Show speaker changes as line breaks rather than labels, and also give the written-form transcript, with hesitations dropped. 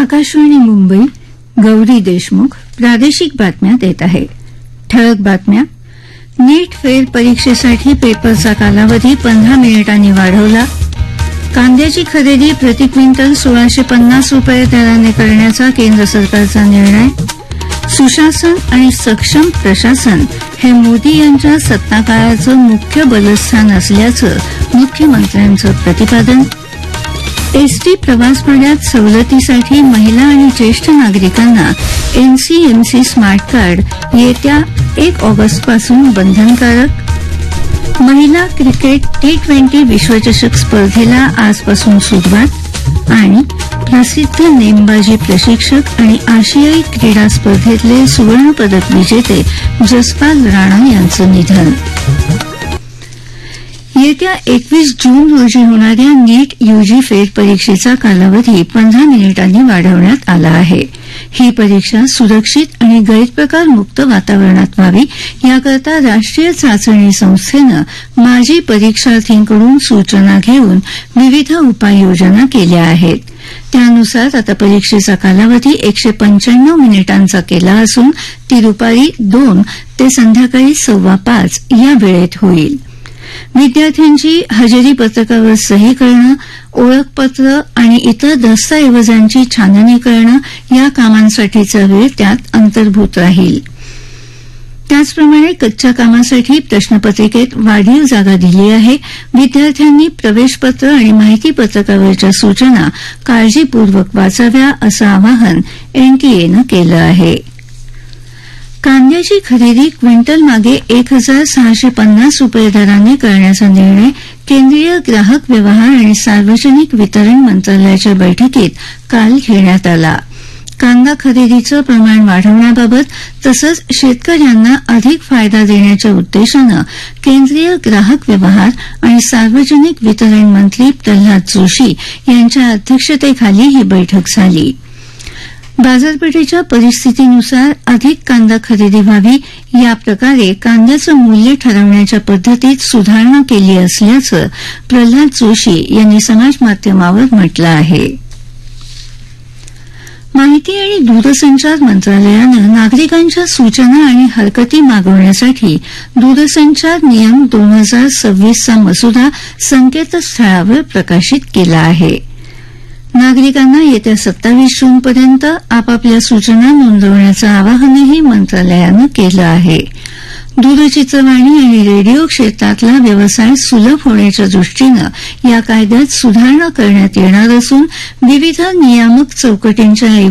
आकाशवाणी मुंबई. गौरी देशमुख प्रादेशिक बातम्या देत आहे. ठळक बातम्या. नीट फेर परीक्षेसाठी पेपरचा कालावधी 15 मिनिटांनी वाढवला. कांद्याची खरेदी प्रति क्विंटल 1650 रुपये दराने करण्याचा केंद्र सरकारचा निर्णय. सुशासन आणि सक्षम प्रशासन हे मोदी यांच्या सत्ताकाळाचं मुख्य बलस्थान असल्याचं मुख्यमंत्र्यांचं प्रतिपादन. एसटी प्रवास भाड्यात सवलतीसाठी महिला आणि ज्येष्ठ नागरिकांना एनसीएमसी स्मार्ट कार्ड येत्या 1 ऑगस्टपासून बंधनकारक. महिला क्रिकेट T20 विश्वचषक स्पर्धेला आजपासून सुरुवात. आणि प्रसिद्ध नेमबाजी प्रशिक्षक आणि आशियाई क्रीडा स्पर्धेतले सुवर्णपदक विजेते जसपाल राणा यांचं निधन. येत्या 21 जून रोजी होणाऱ्या नीट यूजी फेर परीक्षेचा कालावधी 15 मिनिटांनी वाढवण्यात आला आहे. ही परीक्षा सुरक्षित आणि गैरप्रकारमुक्त वातावरणात व्हावी याकरता राष्ट्रीय चाचणी संस्थेनं माजी परीक्षार्थींकडून सूचना घेऊन विविध उपाययोजना केल्या आहेत. त्यानुसार आता परीक्षेचा कालावधी 195 मिनिटांचा केला असून ती दुपारी 2 ते संध्याकाळी 4:15 या वेळेत होईल. विद्यार्थ्यांची हजेरी पत्रकावर सही करणं, ओळखपत्र आणि इतर दस्तऐवजांची छाननी करणं या कामांसाठीचा वेळ त्यात अंतर्भूत राहील. त्याचप्रमाणे कच्च्या कामासाठी प्रश्नपत्रिकेत वाढीव जागा दिली आहे. विद्यार्थ्यांनी प्रवेशपत्र आणि माहिती पत्रकावरच्या सूचना काळजीपूर्वक वाचाव्या असं आवाहन एनटीएनं केलं आहे. कांद्याची खरेदी क्विंटलमागे 1650 रुपये दराने करण्याचा निर्णय केंद्रीय ग्राहक व्यवहार आणि सार्वजनिक वितरण मंत्रालयाच्या बैठकीत काल घेण्यात आला. कांदा खरेदीचं प्रमाण वाढवण्याबाबत तसंच शेतकऱ्यांना अधिक फायदा देण्याच्या उद्देशानं केंद्रीय ग्राहक व्यवहार आणि सार्वजनिक वितरण मंत्री प्रल्हाद जोशी यांच्या अध्यक्षतेखाली ही बैठक झाली. बाजारपेठेच्या परिस्थितीनुसार अधिक कांदा खरेदी व्हावी याप्रकारे कांद्याचं मूल्य ठरवण्याच्या पद्धतीत सुधारणा केली असल्याचं प्रल्हाद जोशी यांनी समाजमाध्यमावर म्हटलं आहे. माहिती आणि दूरसंचार मंत्रालयानं नागरिकांच्या सूचना आणि हरकती मागवण्यासाठी दूरसंचार नियम 2026 चा मसुदा संकेतस्थळावर प्रकाशित केला आहे. नागरिकांना येत्या 27 जूनपर्यंत आपापल्या सूचना नोंदवण्याचं आवाहनही मंत्रालयानं केलं आहे. दूरचित्रवाणी आणि रेडिओ क्षेत्रातला व्यवसाय सुलभ होण्याच्या दृष्टीनं या कायद्यात सुधारणा करण्यात येणार असून विविध नियामक चौकटींच्या